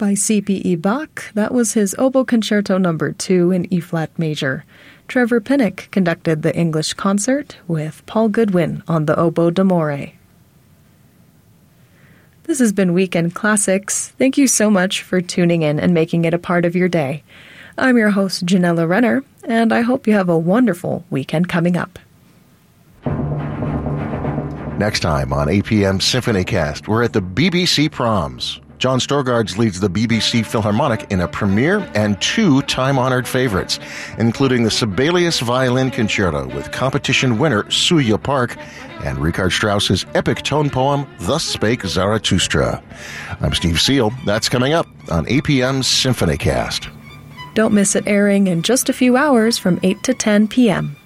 By C.P.E. Bach, that was his Oboe Concerto No. 2 in E-flat major. Trevor Pinnock conducted the English concert with Paul Goodwin on the oboe d'amore. This has been Weekend Classics. Thank you so much for tuning in and making it a part of your day. I'm your host, Janella Renner, and I hope you have a wonderful weekend coming up. Next time on APM SymphonyCast, we're at the BBC Proms. John Storgards leads the BBC Philharmonic in a premiere and 2 time-honored favorites, including the Sibelius Violin Concerto with competition winner Suya Park and Richard Strauss's epic tone poem, Thus Spake Zarathustra. I'm Steve Seal. That's coming up on APM SymphonyCast. Don't miss it airing in just a few hours from 8 to 10 p.m.